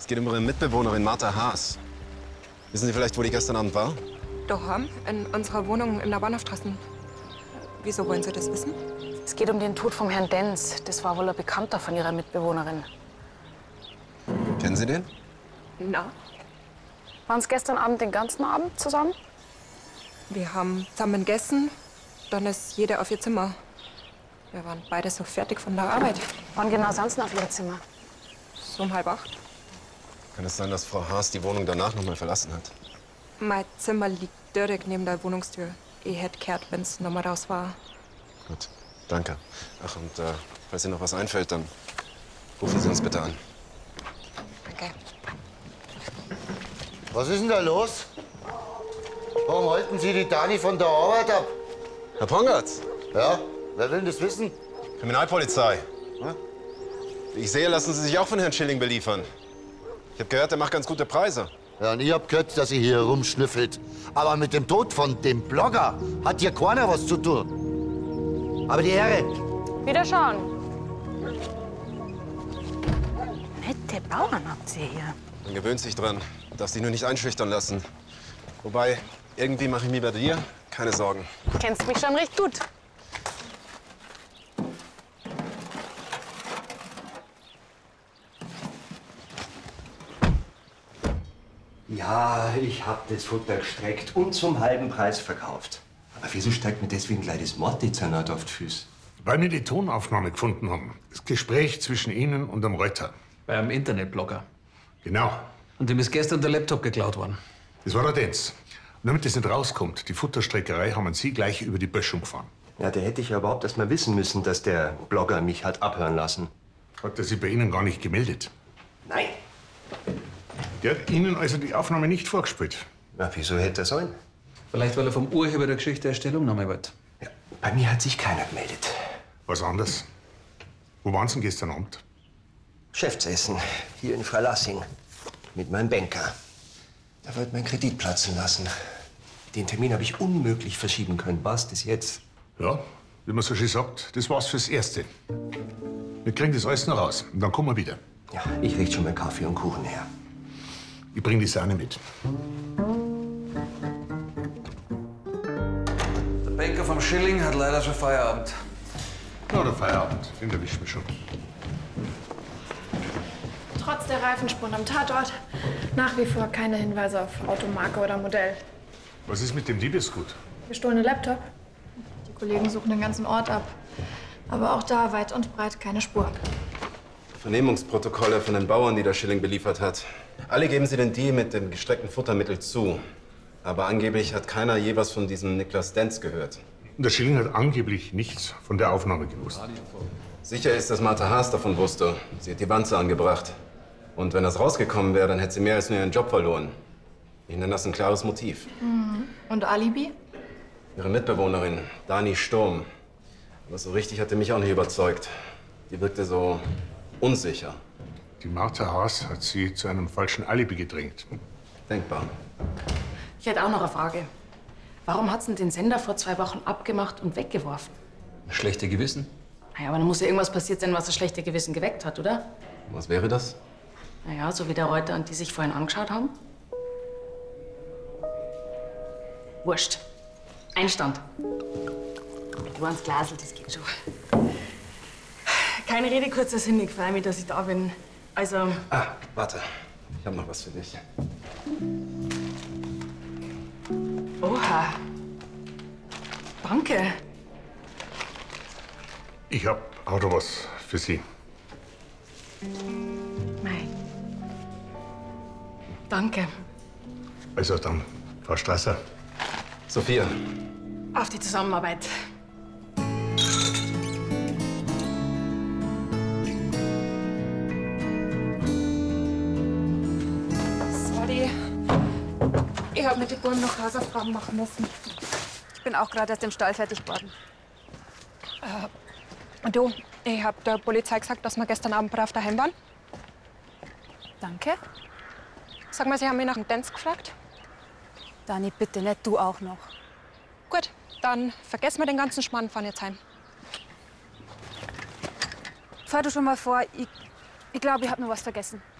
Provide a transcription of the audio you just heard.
Es geht um Ihre Mitbewohnerin Martha Haas. Wissen Sie vielleicht, wo die gestern Abend war? Daheim, in unserer Wohnung in der Bahnhofstraße. Wieso wollen Sie das wissen? Es geht um den Tod vom Herrn Denz. Das war wohl ein Bekannter von Ihrer Mitbewohnerin. Kennen Sie den? Na, Waren Sie gestern Abend den ganzen Abend zusammen? wir haben zusammen gegessen, dann ist jeder auf ihr Zimmer. Wir waren beide so fertig von der Arbeit. Wann genau sind Sie denn auf Ihr Zimmer? So um 7:30. Kann es sein, dass Frau Haas die Wohnung danach noch mal verlassen hat? Mein Zimmer liegt direkt neben der Wohnungstür. Ich hätte gehört, wenn es noch mal raus war. Gut, danke. Ach, und falls Ihnen noch was einfällt, dann rufen Sie uns bitte an. Danke. Was ist denn da los? Warum halten Sie die Dani von der Arbeit ab? Herr Pongatz, Ja, wer will das wissen? Kriminalpolizei. Hm? Wie ich sehe, lassen Sie sich auch von Herrn Schilling beliefern. Ich habe gehört, er macht ganz gute Preise. Ja, und ich hab gehört, dass sie hier rumschnüffelt. Aber mit dem Tod von dem Blogger hat hier keiner was zu tun. Aber die Ehre. Wieder schauen. Nette Bauern habt ihr hier. Man gewöhnt sich dran. Darf sich nur nicht einschüchtern lassen. Wobei, irgendwie mache ich mir bei dir keine Sorgen. Du kennst mich schon recht gut. Ja, ich hab das Futter gestreckt und zum halben Preis verkauft. Aber wieso steigt mir deswegen gleich das Morddezernat auf die Füße? Weil wir die Tonaufnahme gefunden haben. Das Gespräch zwischen Ihnen und dem Reuter. Bei einem Internetblogger. Genau. Und dem ist gestern der Laptop geklaut worden. Das war der Denz. Und damit das nicht rauskommt, die Futterstreckerei haben Sie gleich über die Böschung gefahren. Ja, da hätte ich ja überhaupt erst mal wissen müssen, dass der Blogger mich hat abhören lassen. Hat er sich bei Ihnen gar nicht gemeldet? Nein. Der hat Ihnen also die Aufnahme nicht vorgespielt. Na, wieso hätte er sollen? Vielleicht, weil er vom Urheber der Geschichte eine Stellungnahme wollte. Ja, bei mir hat sich keiner gemeldet. Was anderes? Wo waren Sie denn gestern Abend? Geschäftsessen, hier in Freilassing. Mit meinem Banker. Der wollte meinen Kredit platzen lassen. Den Termin habe ich unmöglich verschieben können. Was das jetzt? Ja, wie man so schön sagt, das war's fürs Erste. Wir kriegen das alles noch raus und dann kommen wir wieder. Ja, ich richte schon mal Kaffee und Kuchen her. Ich bring die Sahne mit. Der Banker vom Schilling hat leider schon Feierabend. Na, der Feierabend, den erwischen wir schon. Trotz der Reifenspuren am Tatort nach wie vor keine Hinweise auf Automarke oder Modell. Was ist mit dem Liebesgut? Gestohlene Laptop. Die Kollegen suchen den ganzen Ort ab. Aber auch da weit und breit keine Spur. Vernehmungsprotokolle von den Bauern, die der Schilling beliefert hat. Alle geben sie den Deal mit dem gestreckten Futtermittel zu. Aber angeblich hat keiner je was von diesem Niklas Denz gehört. Und der Schilling hat angeblich nichts von der Aufnahme gewusst. Sicher ist, dass Martha Haas davon wusste. Sie hat die Wanze angebracht. Und wenn das rausgekommen wäre, dann hätte sie mehr als nur ihren Job verloren. Ich nenne das ein klares Motiv. Und Alibi? Ihre Mitbewohnerin, Dani Sturm. Aber so richtig hat die mich auch nicht überzeugt. Die wirkte so unsicher. Die Martha Haas hat sie zu einem falschen Alibi gedrängt. Denkbar. Ich hätte auch noch eine Frage. Warum hat sie den Sender vor 2 Wochen abgemacht und weggeworfen? Schlechte Gewissen? Naja, aber dann muss ja irgendwas passiert sein, was das schlechte Gewissen geweckt hat, oder? Was wäre das? Naja, so wie der Reuter und die sich vorhin angeschaut haben. Wurscht. Einstand. Du ans Glasl, das geht schon. Keine Rede, kurzer Sinn. Ich freue mich, dass ich da bin. Also, Ah, warte. Ich habe noch was für dich. oha. Danke. Ich hab auch noch was für Sie. Mei. Danke. Also dann, Frau Strasser. Sophia. Auf die Zusammenarbeit. Sorry. Ich habe mit den Buben noch Hausaufgaben machen müssen. Ich bin auch gerade erst im Stall fertig geworden. Und du, ich habe der Polizei gesagt, dass wir gestern Abend brav daheim waren. Danke. Sag mal, Sie haben mich nach dem Dance gefragt? Dani, bitte nicht du auch noch. Gut, dann vergessen wir den ganzen Schmarrn, fahren jetzt heim. Fahr du schon mal vor. Ich glaube, ich habe noch was vergessen.